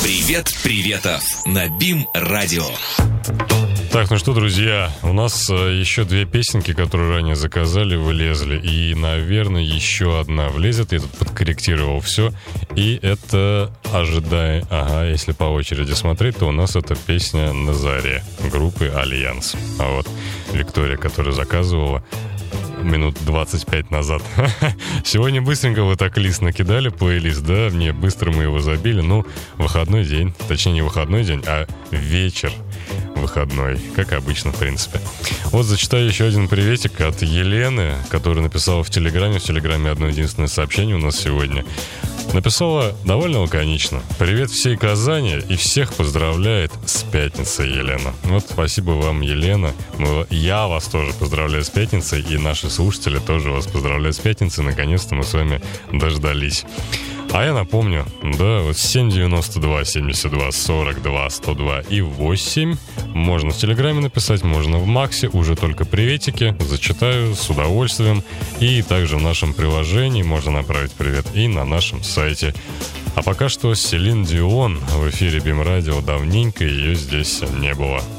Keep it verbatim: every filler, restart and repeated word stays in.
Привет, приветов на БИМ-радио. Так, ну что, друзья, у нас еще две песенки, которые ранее заказали, вылезли. И, наверное, еще одна влезет. Я тут подкорректировал все. И это «Ожидай». Ага, если по очереди смотреть, то у нас это песня «На заре» группы «Альянс». А вот Виктория, которая заказывала минут двадцать пять назад. Сегодня быстренько вы так лист накидали, плейлист, да? Не, быстро мы его забили. Ну, выходной день. Точнее, не выходной день, а вечер выходной. Как обычно, в принципе. Вот зачитаю еще один приветик от Елены, которая написала в Телеграме. В Телеграме одно единственное сообщение у нас сегодня. Написала довольно лаконично. Привет всей Казани и всех поздравляет с пятницей, Елена. Вот спасибо вам, Елена. Мы, я вас тоже поздравляю с пятницей, и наши слушатели тоже вас поздравляют с пятницей. Наконец-то мы с вами дождались. А я напомню, да, вот семь девяносто два семьдесят два сорок два сто два и восемь. Можно в Телеграме написать, можно в Максе. Уже только приветики. Зачитаю с удовольствием. И также в нашем приложении можно направить привет и на нашем сайте. А пока что Селин Дион в эфире БИМ-радио. Давненько ее здесь не было.